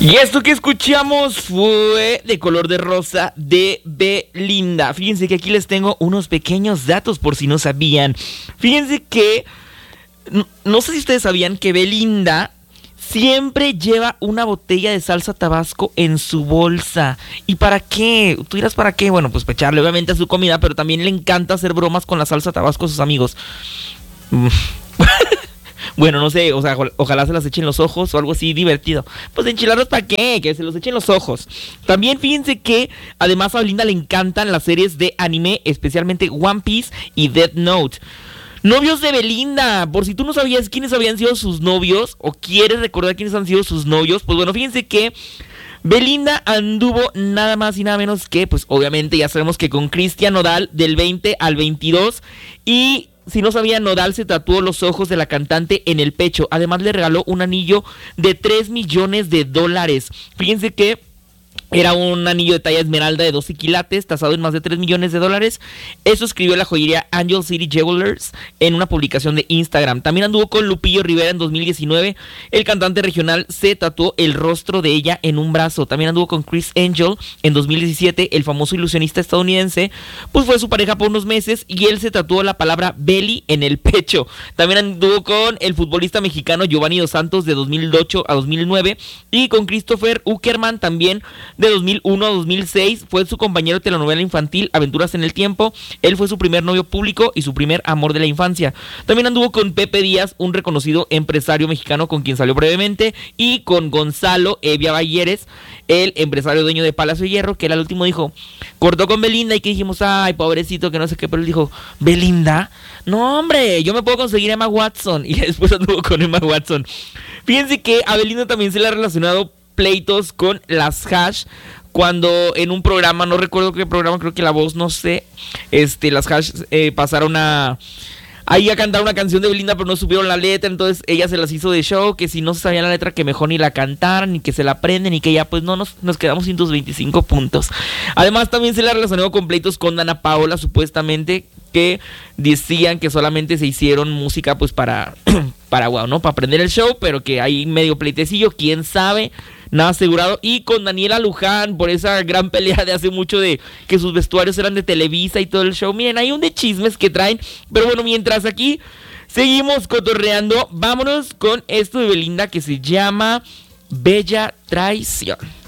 Y esto que escuchamos fue de Color de Rosa de Belinda. Fíjense que aquí les tengo unos pequeños datos por si no sabían. Fíjense que, no sé si ustedes sabían que Belinda siempre lleva una botella de salsa Tabasco en su bolsa. ¿Y para qué? Tú dirás, ¿para qué? Bueno, pues para echarle obviamente a su comida, pero también le encanta hacer bromas con la salsa Tabasco a sus amigos. Bueno, no sé, o sea, ojalá se las echen los ojos o algo así divertido. Pues enchilados, ¿para qué? Que se los echen los ojos. También fíjense que además a Belinda le encantan las series de anime, especialmente One Piece y Death Note. Novios de Belinda, por si tú no sabías quiénes habían sido sus novios o quieres recordar quiénes han sido sus novios, pues bueno, fíjense que Belinda anduvo nada más y nada menos que, pues obviamente ya sabemos que con Cristian Nodal del 20 al 22 y... Si no sabía, Nodal se tatuó los ojos de la cantante en el pecho. Además le regaló un anillo de $3 millones. Fíjense que era un anillo de talla esmeralda de 12 quilates, tasado en más de $3 millones. Eso escribió la joyería Angel City Jewelers en una publicación de Instagram. También anduvo con Lupillo Rivera en 2019. El cantante regional se tatuó el rostro de ella en un brazo. También anduvo con Chris Angel en 2017. El famoso ilusionista estadounidense, pues fue su pareja por unos meses y él se tatuó la palabra Belly en el pecho. También anduvo con el futbolista mexicano Giovanni Dos Santos de 2008 a 2009 y con Christopher Uckerman también de 2001 a 2006, fue su compañero de telenovela infantil Aventuras en el Tiempo. Él fue su primer novio público y su primer amor de la infancia. También anduvo con Pepe Díaz, un reconocido empresario mexicano con quien salió brevemente, y con Gonzalo Evia Balleres, el empresario dueño de Palacio de Hierro, que era el último, dijo, cortó con Belinda y que dijimos, ay, pobrecito, que no sé qué, pero él dijo, ¿Belinda? No, hombre, yo me puedo conseguir Emma Watson. Y después anduvo con Emma Watson. Fíjense que a Belinda también se le ha relacionado pleitos con las Hash, cuando en un programa, no recuerdo qué programa, creo que La Voz, no sé, las Hash pasaron ahí a cantar una canción de Belinda, pero no supieron la letra, entonces ella se las hizo de show, que si no se sabía la letra, que mejor ni la cantaran, ni que se la aprenden, y que ya pues no nos quedamos sin tus 25 puntos. Además también se le ha relacionado con pleitos con Dana Paola, supuestamente, que decían que solamente se hicieron música pues para wow, ¿no? Para aprender el show, pero que hay medio pleitecillo, quién sabe, nada asegurado. Y con Daniela Luján, por esa gran pelea de hace mucho de que sus vestuarios eran de Televisa y todo el show. Miren, hay un de chismes que traen, pero bueno, mientras aquí seguimos cotorreando, vámonos con esto de Belinda que se llama Bella Traición.